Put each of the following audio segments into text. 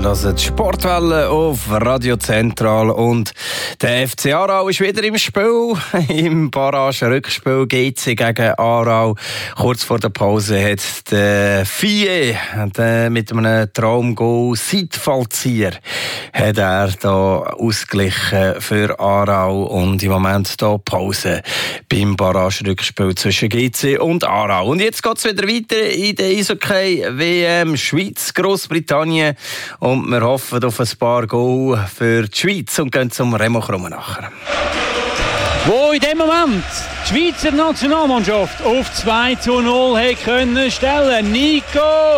hört Sportwelle auf Radio Zentral und der FC Aarau ist wieder im Spiel. Im Barrage-Rückspiel GC gegen Aarau. Kurz vor der Pause hat der Fie mit einem Traumgoal Seitfallzieher hat er da ausgeglichen für Aarau und im Moment da Pause beim Barrage-Rückspiel zwischen GC und Aarau. Und jetzt geht es wieder weiter in der Eishockey-WM Schweiz, Grossbritannien und wir hoffen auf ein paar Goal für die Schweiz und gehen zum Remo Krummenacher. Wo in dem Moment die Schweizer Nationalmannschaft auf 2:0 hätte können stellen. Nico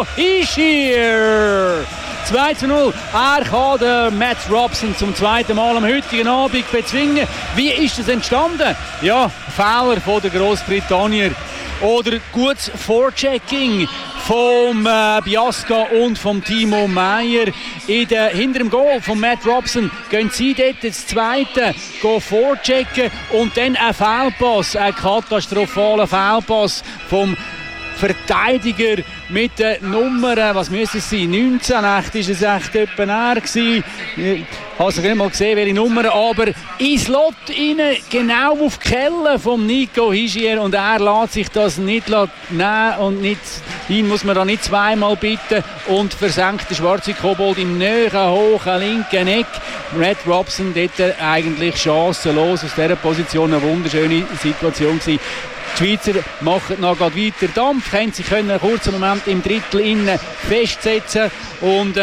Hischier. 2:0. Er kann den Matt Robson zum zweiten Mal am heutigen Abend bezwingen. Wie ist das entstanden? Ja, Fehler von der Grossbritannier. Oder gutes Vorchecking vom Biasca und vom Timo Meyer. Hinter dem Goal von Matt Robson gehen sie dort das zweite vorchecken und dann ein Fehlpass, ein katastrophaler Fehlpass vom Verteidiger mit der Nummer, was müsste es sein? 19, echt, ist es echt etwa näher gewesen. Ich habe es nicht mal gesehen, welche Nummer, aber ins Lot rein, genau auf die Kelle von Nico Hischier und er lässt sich das nicht nehmen und nicht, ihn muss man da nicht zweimal bitten und versenkt den schwarzen Kobold im nahen, hohen, linken Eck. Matt Robson dort eigentlich chancenlos aus dieser Position, eine wunderschöne Situation gewesen. Die Schweizer machen noch weiter Dampf, können einen kurzen Moment im Drittel innen festsetzen und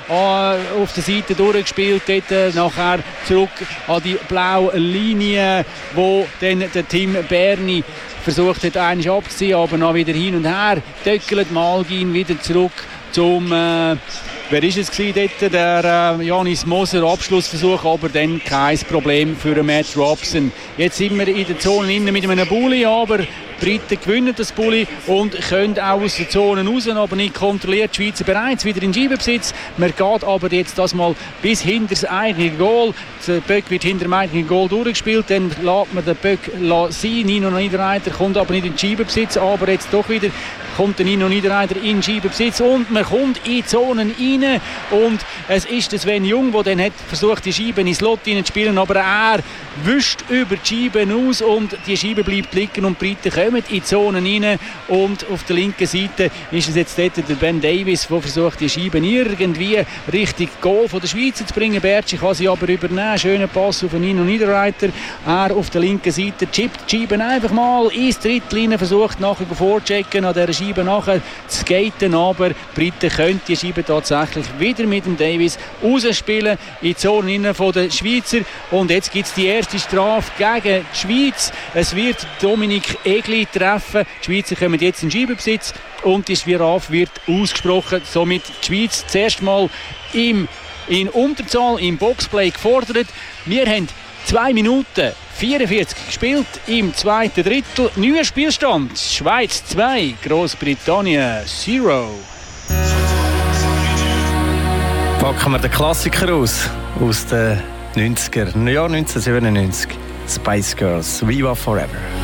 auf der Seite durchgespielt, dort nachher zurück an die blaue Linie, wo dann der Tim Berni versucht hat, eigentlich abzuziehen, aber noch wieder hin und her, töckelt Malgin wieder zurück zum wer ist es gewesen dort? Der Janis Moser, Abschlussversuch, aber dann kein Problem für Matt Robson. Jetzt sind wir in der Zone innen mit einem Bulli, aber die Briten gewinnen das Bulli und können auch aus der Zone raus, aber nicht kontrolliert. Die Schweizer bereits wieder in Scheibenbesitz. Man geht aber jetzt das mal bis hinter das eigene Goal. Der Böck wird hinter dem eigenen Goal durchgespielt, dann lässt man den Böck sein. Nino Niederreiter kommt aber nicht in den Scheibenbesitz, aber jetzt doch wieder kommt der Nino Niederreiter in den Scheibenbesitz und man kommt in die Zonen rein und es ist der Sven Jung, der dann hat versucht, die Scheiben ins Lot zu spielen, aber er wischt über die Scheiben aus und die Scheibe bleibt liegen und die Briten kommen in die Zonen rein und auf der linken Seite ist es jetzt dort der Ben Davis, der versucht, die Scheiben irgendwie Richtung Goal von der Schweizer zu bringen. Bertschi kann sie aber übernehmen. Schöner Pass auf Nino Niederreiter. Er auf der linken Seite chippt die Scheiben einfach mal ins Drittel rein, versucht nachher vorchecken, an dieser Scheibe nachher zu skaten, aber die Briten können die Scheibe tatsächlich wieder mit dem Davis rausspielen in die Zone von der Schweizer und jetzt gibt es die erste Strafe gegen die Schweiz. Es wird Dominik Egli treffen. Die Schweizer kommen jetzt in Scheibenbesitz und die Strafe wird ausgesprochen. Somit die Schweiz zuerst mal in Unterzahl im Boxplay gefordert. Wir haben 2 Minuten 44 gespielt im zweiten Drittel. Neuer Spielstand. Schweiz 2, Großbritannien 0. Packen wir den Klassiker aus den 90er, Jahr 1997. Spice Girls, Viva Forever.